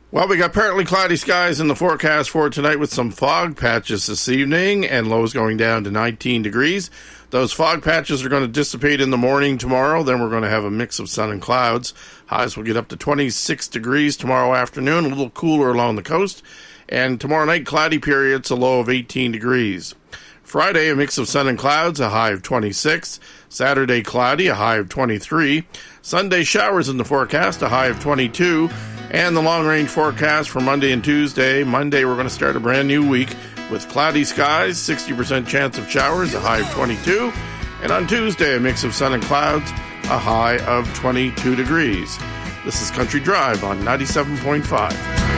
Well, we got partly cloudy skies in the forecast for tonight with some fog patches this evening and lows going down to 19 degrees. Those fog patches are going to dissipate in the morning tomorrow. Then we're going to have a mix of sun and clouds. Highs will get up to 26 degrees tomorrow afternoon, a little cooler along the coast. And tomorrow night, cloudy periods, a low of 18 degrees. Friday, a mix of sun and clouds, a high of 26. Saturday, cloudy, a high of 23. Sunday, showers in the forecast, a high of 22. And the long-range forecast for Monday and Tuesday. Monday, we're going to start a brand new week with cloudy skies, 60% chance of showers, a high of 22. And on Tuesday, a mix of sun and clouds, a high of 22 degrees. This is Country Drive on 97.5.